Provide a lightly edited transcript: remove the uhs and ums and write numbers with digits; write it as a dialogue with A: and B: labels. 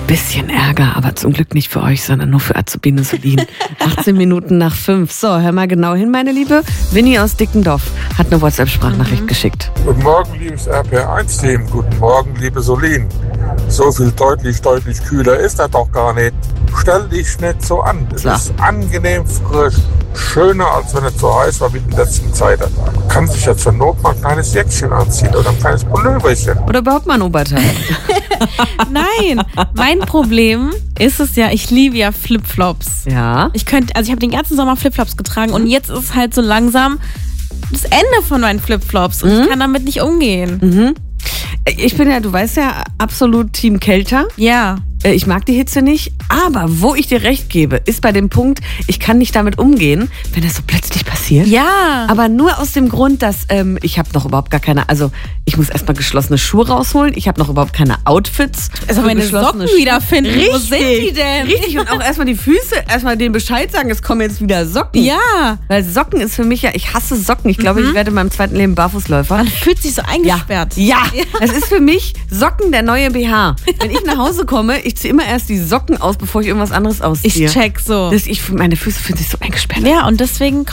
A: Bisschen Ärger, aber zum Glück nicht für euch, sondern nur für Azubine Solin. 18 Minuten nach 5. So, hör mal genau hin, meine Liebe. Winnie aus Dickendorf hat eine WhatsApp-Sprachnachricht geschickt.
B: Guten Morgen, liebes RPR1-Team. Guten Morgen, liebe Solin. So viel deutlich kühler ist das doch gar nicht. Stell dich nicht so an. Es ist angenehm frisch. Schöner, als wenn es so heiß war wie in der letzten Zeit. Man kann sich ja zur Not mal ein kleines Jäckchen anziehen oder ein kleines Pulloverchen.
A: Oder überhaupt mal ein Oberteil.
C: Nein, mein Problem ist es ja, ich liebe ja Flipflops.
A: Ja.
C: Ich habe den ganzen Sommer Flipflops getragen und jetzt ist halt so langsam das Ende von meinen Flipflops und ich kann damit nicht umgehen.
A: Ich bin ja, du weißt ja, absolut Team Kälter.
C: Ja.
A: Ich mag die Hitze nicht, aber wo ich dir recht gebe, ist bei dem Punkt, ich kann nicht damit umgehen, wenn das so plötzlich passiert.
C: Ja.
A: Aber nur aus dem Grund, dass ich habe noch überhaupt gar keine, also ich muss erstmal geschlossene Schuhe rausholen, ich habe noch überhaupt keine Outfits.
C: Also meine Socken wiederfinden, wo sind die denn?
A: Richtig, und auch erstmal die Füße, erstmal den Bescheid sagen, es kommen jetzt wieder Socken.
C: Ja.
A: Weil Socken ist für mich ja, ich hasse Socken, ich glaube, ich werde in meinem zweiten Leben Barfußläufer.
C: Man fühlt sich so eingesperrt.
A: Ja, es ist für mich Socken der neue BH. Wenn ich nach Hause komme, ich ziehe immer erst die Socken aus, bevor ich irgendwas anderes ausziehe.
C: Ich check so.
A: Meine Füße fühlen sich so eingesperrt.
C: Ja, und deswegen